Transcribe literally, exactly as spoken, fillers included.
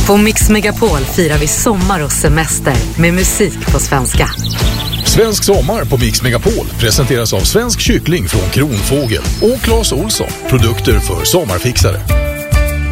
På Mix Megapol firar vi sommar och semester med musik på svenska. Svensk sommar på Mix Megapol presenteras av Svensk kyckling från Kronfågel och Claes Olsson, produkter för sommarfixare.